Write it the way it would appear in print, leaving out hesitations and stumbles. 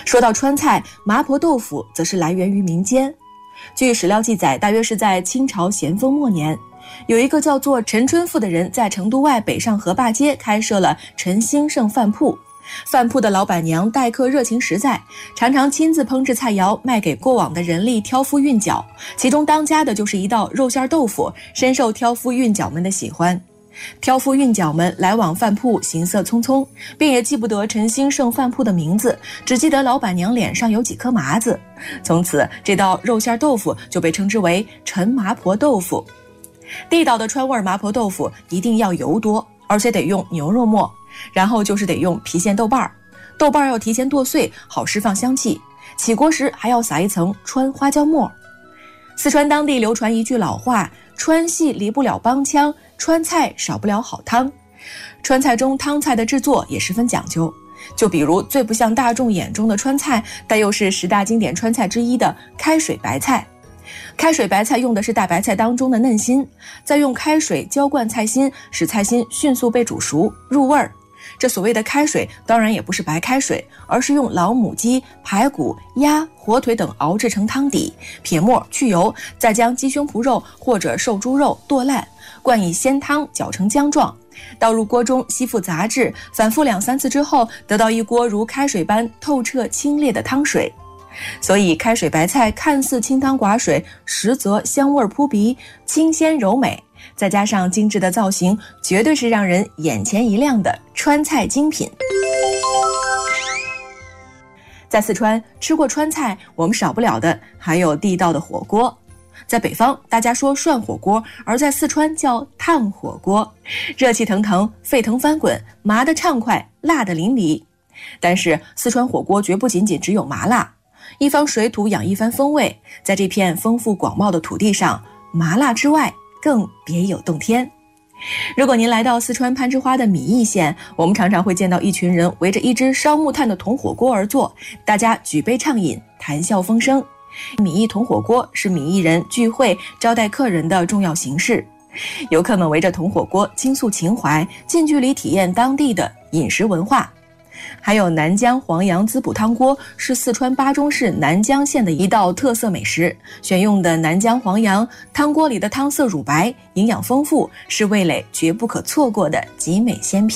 说到川菜，麻婆豆腐则是来源于民间。据史料记载，大约是在清朝咸丰末年，有一个叫做陈春富的人在成都外北上河坝街开设了陈兴盛饭铺。饭铺的老板娘待客热情实在，常常亲自烹制菜肴卖给过往的人力挑夫韵脚，其中当家的就是一道肉馅豆腐，深受挑夫韵脚们的喜欢。挑夫韵脚们来往饭铺，行色匆匆，便也记不得陈兴盛饭铺的名字，只记得老板娘脸上有几颗麻子。从此，这道肉馅豆腐就被称之为陈麻婆豆腐。地道的川味麻婆豆腐一定要油多，而且得用牛肉末，然后就是得用郫县豆瓣，豆瓣要提前剁碎，好释放香气。起锅时还要撒一层川花椒末。四川当地流传一句老话：川戏离不了帮腔，川菜少不了好汤。川菜中汤菜的制作也十分讲究，就比如最不像大众眼中的川菜，但又是10大经典川菜之一的开水白菜。开水白菜用的是大白菜当中的嫩心，再用开水浇灌菜心，使菜心迅速被煮熟入味儿。这所谓的开水当然也不是白开水，而是用老母鸡、排骨、鸭、火腿等熬制成汤底，撇沫去油，再将鸡胸脯肉或者瘦猪肉剁烂，灌以鲜汤搅成浆状，倒入锅中吸附杂质，反复2-3次之后，得到一锅如开水般透彻清冽的汤水。所以开水白菜看似清汤寡水，实则香味扑鼻，清鲜柔美，再加上精致的造型，绝对是让人眼前一亮的川菜精品。在四川吃过川菜，我们少不了的还有地道的火锅。在北方大家说涮火锅，而在四川叫炭火锅，热气腾腾，沸腾翻滚，麻得畅快，辣得淋漓。但是四川火锅绝不仅仅只有麻辣，一方水土养一番风味，在这片丰富广袤的土地上，麻辣之外更别有洞天。如果您来到四川攀枝花的米易县，我们常常会见到一群人围着一只烧木炭的铜火锅而坐，大家举杯畅饮，谈笑风生。米易铜火锅是米易人聚会招待客人的重要形式，游客们围着铜火锅倾诉情怀，近距离体验当地的饮食文化。还有南疆黄羊滋补汤锅，是四川巴中市南疆县的一道特色美食，选用的南疆黄羊，汤锅里的汤色乳白，营养丰富，是味蕾绝不可错过的极美鲜品。